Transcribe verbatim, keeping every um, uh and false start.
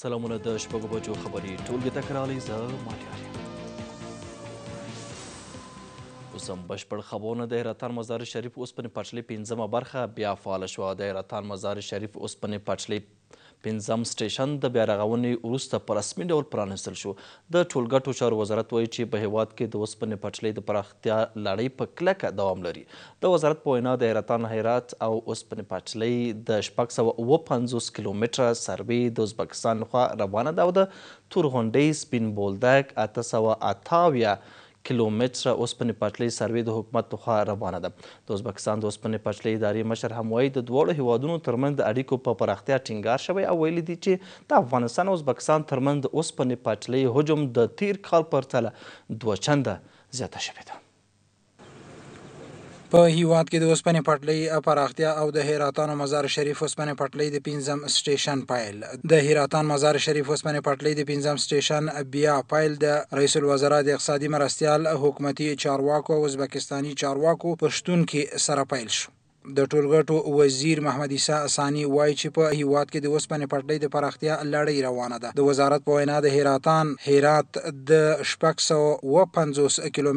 سلامونه د شپږو بجو خبري ټولګي ته راغلئ زه مالیار یم. اوس هم بشپړ خبرونه د حیرتان مزار شریف اوسپنې پټلۍ پنځمه برخه بیا فعاله شوه. د حیرتان مزار شریف اوسپنې پټلۍ پنځم سټیشن د بیا رغونې وروسته په رسمي ډول پرانیستل شو. د ټولګټو چارو وزارت وایي چې په هیواد کې د اوسپنې پټلۍ د پراختیا لړۍ په کلکه دوام لري. د وزارت په وینا د حیرتان هرات او اوسپنې پټلۍ د شپږ سوه اوه پنځوس کیلومتره سروې د ازبکستان لخوا روانه ده او د تورغونډۍ سپین بولدک اته سوه اته اویا کیلومتره اوسپنې پټلۍ سروې د حکومت لخوا روانه ده. د ازبکستان د اوسپنې پټلۍ ادارې مشر هم وایي د دواړو هیوادونو ترمنځ د اړیکو په پراختیا ټینګار شوی او ویلي دي چې د افغانستان او ازبکستان ترمنځ د اوسپنې پټلۍ حجم د تیر کال په پرتله دوه چنده زیاته شوې ده. په هیواد کې د اوسپنې پټلۍ پراختیا او د حیرتان مزار شریف اوسپنې پټلۍ د پنځم سټیشن پیل. د حیرتان مزار شریف اوسپنې پټلۍ د پنځم سټیشن بیا پیل د رئیس الوزرا د اقتصادي مرستیال حکومتي چارواکو او ازبکستاني چارواکو په شتون کې سره پیل شو. د ټولګټو وزیر محمد عیسی ثاني وایي چې په هیواد کې د اوسپنې پټلۍ د پراختیا لړۍ روانه ده. د وزارت په وینا د حیرتان هرات د شپږ سوه اوه پنځوس کیلومتره